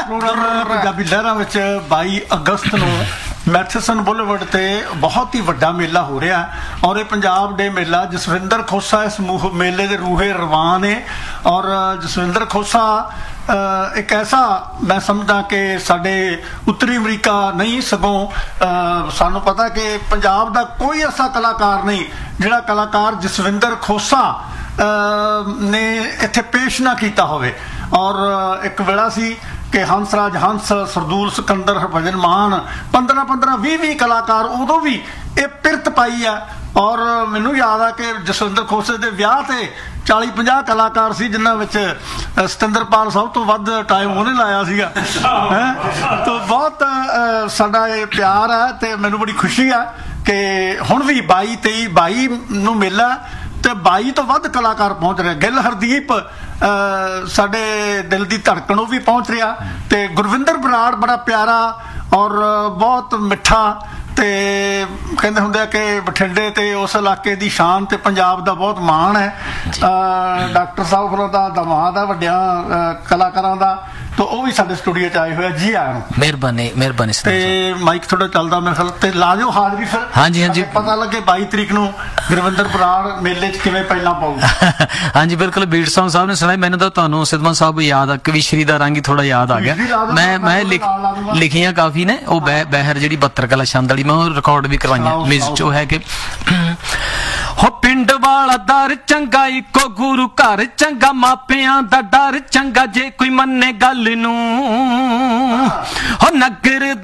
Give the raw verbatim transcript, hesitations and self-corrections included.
Programme Punjabi ਲਹਿਰਾਂ ਵਿੱਚ ਬਾਈ ਅਗਸਤ ਨੂੰ ਮੈਥਿਸਨ ਬੁਲਵਰਡ ਤੇ ਬਹੁਤ ਹੀ ਵੱਡਾ ਮੇਲਾ ਹੋ ਰਿਹਾ ਔਰ ਇਹ ਪੰਜਾਬ ਡੇ ਮੇਲਾ ਜਸਵਿੰਦਰ ਖੋਸਾ ਇਸ ਮੂਹ ਮੇਲੇ ਦੇ ਰੂਹੇ ਰਵਾਨ ਨੇ। ਔਰ ਜਸਵਿੰਦਰ ਖੋਸਾ ਇੱਕ ਐਸਾ ਮੈਂ ਸਮਝਦਾ ਕਿ ਸਾਡੇ ਉੱਤਰੀ ਅਮਰੀਕਾ ਨਹੀਂ ਸਗੋਂ ਸਾਨੂੰ ਪਤਾ ਕਿ ਪੰਜਾਬ ਦਾ ਕੋਈ ਐਸਾ ਕਲਾਕਾਰ ਨਹੀਂ ਜਿਹੜਾ ਕਲਾਕਾਰ ਜਸਵਿੰਦਰ ਖੋਸਾ ਨੇ ਇੱਥੇ ਪੇਸ਼ ਨਾ ਕੀਤਾ ਹੋਵੇ। ਔਰ ਇੱਕ ਵੇਲਾ ਸੀ ਕਿ ਹੰਸਰਾਜ ਹੰਸ, ਸਰਦੂਲ ਸਿਕੰਦਰ, ਹਰਭਜਨ ਮਾਨ, ਪੰਦਰਾਂ ਪੰਦਰਾਂ ਵੀਹ ਵੀਹ ਕਲਾਕਾਰ ਉਦੋਂ ਵੀ ਇਹ ਪਿਰਤ ਪਾਈ ਆ। ਔਰ ਮੈਨੂੰ ਯਾਦ ਆ ਕਿ ਜਸਵਿੰਦਰ ਖੋਸੇ ਦੇ ਵਿਆਹ ਤੇ ਚਾਲੀ ਪੰਜਾਹ ਕਲਾਕਾਰ ਸੀ ਜਿਨ੍ਹਾਂ ਵਿੱਚ ਸਤਿੰਦਰਪਾਲ ਸਭ ਤੋਂ ਵੱਧ ਟਾਈਮ ਉਹਨੇ ਲਾਇਆ ਸੀਗਾ ਹੈਂ। ਤਾਂ ਬਹੁਤ ਸਾਡਾ ਇਹ ਪਿਆਰ ਹੈ ਤੇ ਮੈਨੂੰ ਬੜੀ ਖੁਸ਼ੀ ਆ ਕਿ ਹੁਣ ਵੀ ਬਾਈ ਤੇਈ ਬਾਈ ਨੂੰ ਮੇਲਾ ਤੇ ਬਾਈ ਤੋਂ ਵੱਧ ਕਲਾਕਾਰ ਪਹੁੰਚ ਰਹੇ। ਗਿੱਲ ਹਰਦੀਪ ਸਾਡੇ ਦਿਲ ਦੀ ਧੜਕਣ ਉਹ ਵੀ ਪਹੁੰਚ ਰਿਹਾ ਤੇ ਗੁਰਵਿੰਦਰ ਬਰਾੜ ਬੜਾ ਪਿਆਰਾ ਔਰ ਬਹੁਤ ਮਿੱਠਾ ਤੇ ਕਹਿੰਦੇ ਹੁੰਦੇ ਆ ਕਿ ਬਠਿੰਡੇ ਤੇ ਉਸ ਇਲਾਕੇ ਦੀ ਸ਼ਾਨ ਤੇ ਪੰਜਾਬ ਦਾ ਬਹੁਤ ਮਾਣ ਹੈ। ਡਾਕਟਰ ਸਾਹਿਬ ਹੋਰਾਂ ਦਾ ਦਮਾਦ ਆ ਵੱਡਿਆਂ ਕਲਾਕਾਰਾਂ ਦਾ ਤਾਂ ਉਹ ਵੀ ਸਾਡੇ ਸਟੂਡੀਓ 'ਚ ਆਏ ਹੋਏ ਆ। ਜੀ ਆਇਆਂ ਨੂੰ। ਮਿਹਰਬਾਨੀ ਮਿਹਰਬਾਨੀ। ਤੇ ਮਾਈਕ ਥੋੜਾ ਚੱਲਦਾ ਮੇਰੇ ਖਿਆਲ ਤੇ ਲਾ ਦਿਓ ਹਾਜ਼ਰੀ ਫਿਰ। ਹਾਂਜੀ ਹਾਂਜੀ ਪਤਾ ਲੱਗੇ ਬਾਈ ਤਰੀਕ ਨੂੰ ਗੁਰਵਿੰਦਰ ਬਰਾੜ ਮੇਲੇ 'ਚ ਕਿਵੇਂ ਪਹਿਲਾਂ ਪਾਊਗਾ। ਹਾਂਜੀ ਬਿਲਕੁਲ। ਬੀਟ ਸੌਂਗ ਸਾਹਿਬ ਨੇ ਸੁਣਾਇਆ। ਮੈਨੂੰ ਤਾਂ ਤੁਹਾਨੂੰ ਸਿੱਧਵਾਂ ਸਾਹਿਬ ਯਾਦ ਆ, ਕਵੀਸ਼ਰੀ ਦਾ ਰੰਗ ਹੀ ਥੋੜਾ ਯਾਦ ਆ ਗਿਆ। ਮੈਂ ਮੈਂ ਲਿਖੀਆਂ ਕਾਫੀ ਨੇ ਉਹ ਬਹਿਰ ਜਿਹੜੀ ਬੱਤਰ ਕਲਾ ਛੰਦ ਵਾਲੀ ਮੈਂ ਉਹ ਰਿਕਾਰਡ ਵੀ ਕਰਵਾਈਆਂ ਮਿਊਜ਼ਿਕ 'ਚ। ਉਹ ਹੈ ਕਿ ਹੋ ਪਿੰਡ ਵਾਲਾ ਦਰ ਚੰਗਾ ਇੱਕੋ ਗੁਰੂ ਘਰ ਚੰਗਾ ਮਾਪਿਆਂ ਦਾ ਡਰ ਚੰਗਾ ਜੇ ਕੋਈ ਮੰਨੇ ਗੱਲ ਨੂੰ ਹੋ ਨਗਰ